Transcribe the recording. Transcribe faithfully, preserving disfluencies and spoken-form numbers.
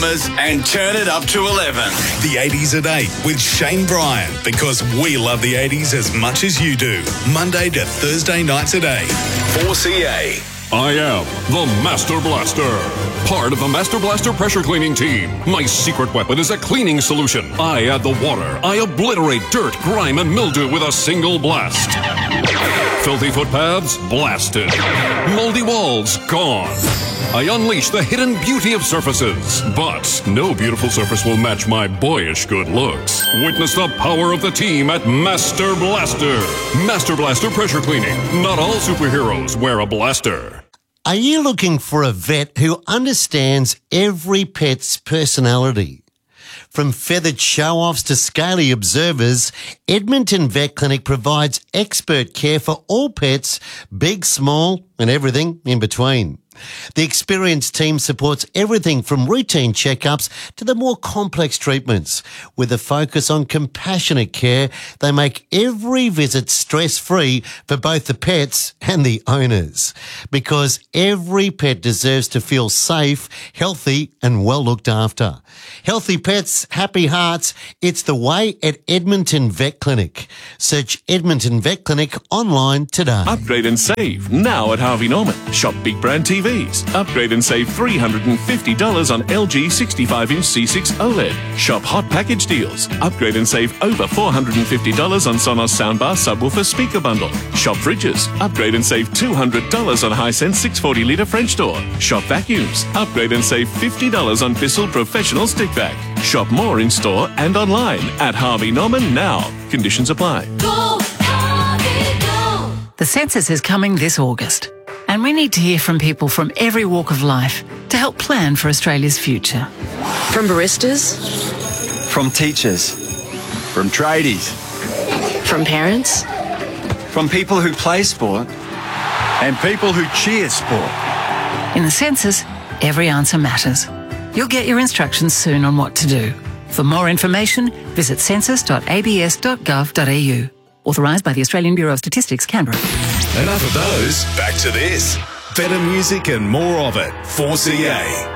Dramas and turn it up to eleven. The eighties at eight with Shane Bryan, because we love the eighties as much as you do. Monday to Thursday nights at eight. four C A. I am the Master Blaster, part of the Master Blaster pressure cleaning team. My secret weapon is a cleaning solution. I add the water. I obliterate dirt, grime, and mildew with a single blast. Filthy footpaths, blasted. Moldy walls, gone. I unleash the hidden beauty of surfaces. But no beautiful surface will match my boyish good looks. Witness the power of the team at Master Blaster. Master Blaster pressure cleaning. Not all superheroes wear a blaster. Are you looking for a vet who understands every pet's personality? From feathered show-offs to scaly observers, Edmonton Vet Clinic provides expert care for all pets, big, small, and everything in between. The experienced team supports everything from routine checkups to the more complex treatments. With a focus on compassionate care, they make every visit stress-free for both the pets and the owners. Because every pet deserves to feel safe, healthy and well looked after. Healthy pets, happy hearts. It's the way at Edmonton Vet Clinic. Search Edmonton Vet Clinic online today. Upgrade and save now at Harvey Norman. Shop big brand T Vs. Upgrade and save three hundred fifty dollars on L G sixty-five inch C six OLED. Shop hot package deals. Upgrade and save over four hundred fifty dollars on Sonos soundbar subwoofer speaker bundle. Shop fridges. Upgrade and save two hundred dollars on Hisense six hundred forty litre French door. Shop vacuums. Upgrade and save fifty dollars on Bissell Professional Stick Vac. Shop more in store and online at Harvey Norman now. Conditions apply. Go, Harvey, go. The census is coming this August, and we need to hear from people from every walk of life to help plan for Australia's future. From baristas, from teachers, from tradies, from parents, from people who play sport, and people who cheer sport. In the census, every answer matters. You'll get your instructions soon on what to do. For more information, visit census dot a b s dot gov dot a u. Authorised by the Australian Bureau of Statistics, Canberra. Enough of those. Back to this. Better music and more of it. four C A.